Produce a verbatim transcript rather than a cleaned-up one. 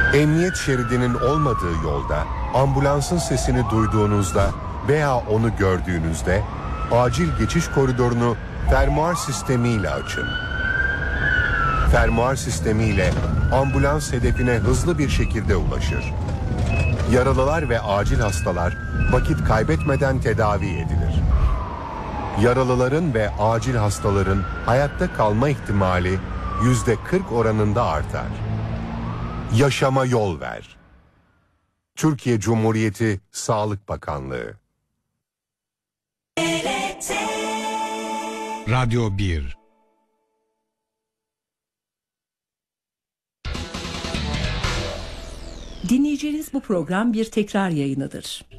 Emniyet şeridinin olmadığı yolda ambulansın sesini duyduğunuzda veya onu gördüğünüzde acil geçiş koridorunu fermuar sistemiyle açın. Fermuar sistemiyle ambulans hedefine hızlı bir şekilde ulaşır. Yaralılar ve acil hastalar vakit kaybetmeden tedavi edilir. Yaralıların ve acil hastaların hayatta kalma ihtimali yüzde kırk oranında artar. Yaşama yol ver. Türkiye Cumhuriyeti Sağlık Bakanlığı. Radyo bir. Dinleyeceğiniz bu program bir tekrar yayınıdır.